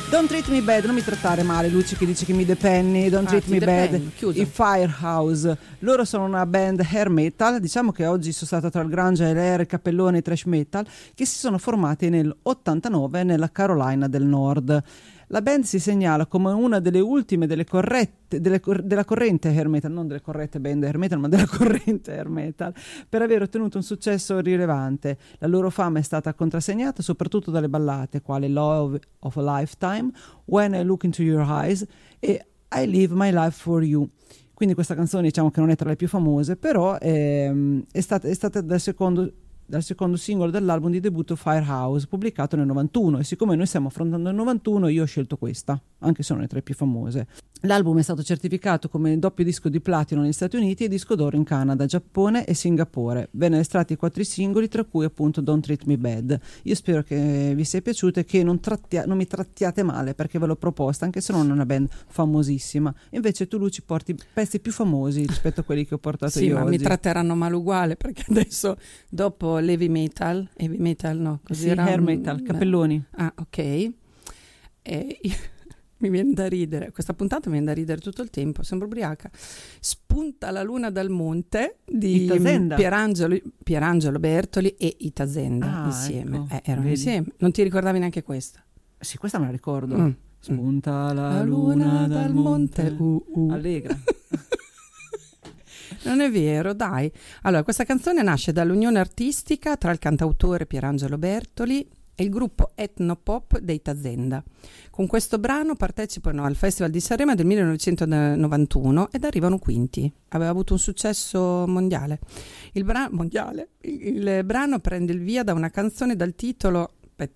Don't Treat Me Bad, non mi trattare male, Luci che dice che mi depenni. Don't Treat Me Bad, i Firehouse. Loro sono una band hair metal, diciamo che oggi sono stata tra il grunge, l'air, il cappellone e trash metal, che si sono formati nel 89 nella Carolina del Nord. La band si segnala come una delle ultime della corrente hair metal, non delle corrette band hair metal, ma della corrente hair metal, per aver ottenuto un successo rilevante. La loro fama è stata contrassegnata soprattutto dalle ballate quali Love of a Lifetime, When I Look Into Your Eyes e I Live My Life For You. Quindi questa canzone, diciamo che non è tra le più famose, però è stata dal secondo singolo dell'album di debutto Firehouse, pubblicato nel 91, e siccome noi stiamo affrontando il 91 io ho scelto questa, anche se non è tra le più famose. L'album è stato certificato come doppio disco di platino negli Stati Uniti e disco d'oro in Canada, Giappone e Singapore. Vennero estratti 4 singoli, tra cui appunto Don't Treat Me Bad. Io spero che vi sia piaciuto e che non mi trattiate male, perché ve l'ho proposta, anche se non è una band famosissima. Invece tu, Luci, porti pezzi più famosi rispetto a quelli che ho portato io oggi. Sì, ma mi tratteranno male uguale, perché adesso dopo l'heavy metal no, così sì, hair metal, cappelloni. Ah, ok. Mi viene da ridere, questa puntata mi viene da ridere tutto il tempo, sembro ubriaca. Spunta la luna dal monte di Pierangelo Bertoli e i Tazenda insieme. Ecco, erano insieme. Non ti ricordavi neanche questa? Sì, questa me la ricordo. Spunta la luna dal monte. Allegra. Non è vero, dai. Allora, questa canzone nasce dall'unione artistica tra il cantautore Pierangelo Bertoli e il gruppo etnopop dei Tazenda. Con questo brano partecipano al Festival di Sanremo del 1991 ed arrivano quinti. Aveva avuto un successo mondiale. Il brano prende il via da una canzone dal titolo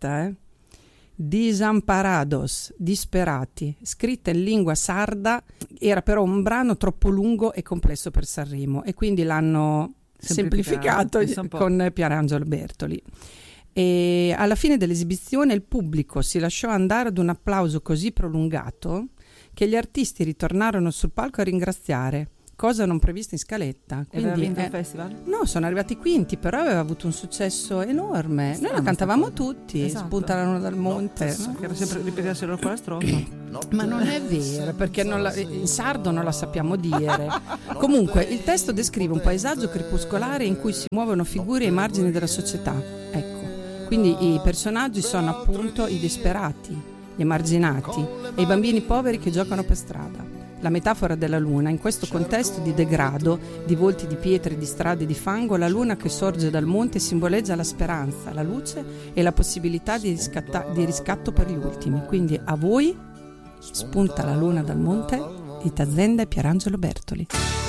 Desamparados, disperati, scritta in lingua sarda. Era però un brano troppo lungo e complesso per Sanremo e quindi l'hanno semplificato con Pierangelo Bertoli. E alla fine dell'esibizione il pubblico si lasciò andare ad un applauso così prolungato che gli artisti ritornarono sul palco a ringraziare, cosa non prevista in scaletta. Quindi, aveva vinto il festival? No, sono arrivati quinti, però aveva avuto un successo enorme. Noi la cantavamo tutti, esatto. Spunta la luna dal monte, no? Che era sempre ripetessero quella strofa. Ma non è vero, perché in sardo non la sappiamo dire. Comunque il testo descrive un paesaggio crepuscolare in cui si muovono figure ai margini della società. Ecco, quindi i personaggi sono appunto i disperati, gli emarginati e i bambini poveri che giocano per strada. La metafora della luna, in questo contesto di degrado, di volti di pietre, di strade di fango, la luna che sorge dal monte simboleggia la speranza, la luce e la possibilità di riscatto per gli ultimi. Quindi a voi spunta la luna dal monte di Tazenda e Pierangelo Bertoli.